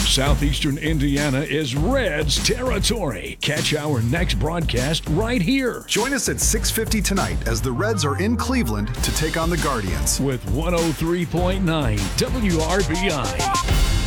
Southeastern Indiana is Reds territory. Catch our next broadcast right here. Join us at 6:50 tonight as the Reds are in Cleveland to take on the Guardians. With 103.9 WRBI.